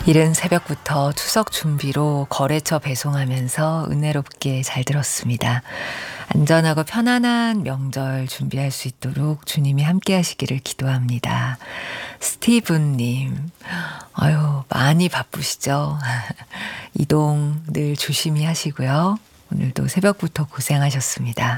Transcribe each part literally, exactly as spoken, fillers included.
이른 새벽부터 추석 준비로 거래처 배송하면서 은혜롭게 잘 들었습니다. 안전하고 편안한 명절 준비할 수 있도록 주님이 함께 하시기를 기도합니다. 스티븐님, 아유, 많이 바쁘시죠? 이동 늘 조심히 하시고요. 오늘도 새벽부터 고생하셨습니다.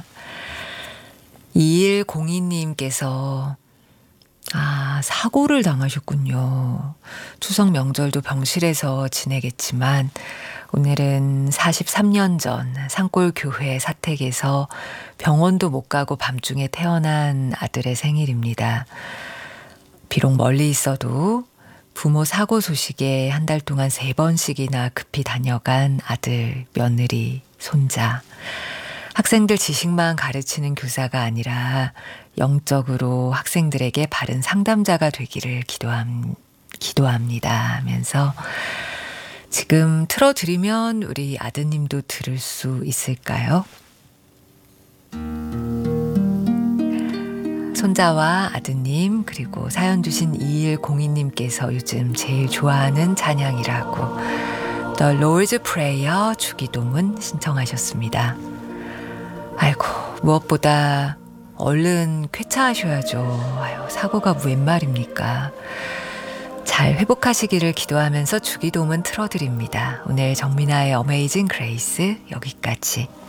이일공이님께서 아, 사고를 당하셨군요. 추석 명절도 병실에서 지내겠지만 오늘은 사십삼 년 전 산골교회 사택에서 병원도 못 가고 밤중에 태어난 아들의 생일입니다. 비록 멀리 있어도 부모 사고 소식에 한 달 동안 세 번씩이나 급히 다녀간 아들, 며느리, 손자. 학생들 지식만 가르치는 교사가 아니라 영적으로 학생들에게 바른 상담자가 되기를 기도함, 기도합니다 하면서 지금 틀어드리면 우리 아드님도 들을 수 있을까요? 손자와 아드님 그리고 사연 주신 이일공이님께서 요즘 제일 좋아하는 찬양이라고 The Lord's Prayer 주기도문 신청하셨습니다. 아이고, 무엇보다 얼른 쾌차하셔야죠. 아유, 사고가 웬 말입니까? 잘 회복하시기를 기도하면서 주기도문 틀어드립니다. 오늘 정민아의 어메이징 그레이스 여기까지.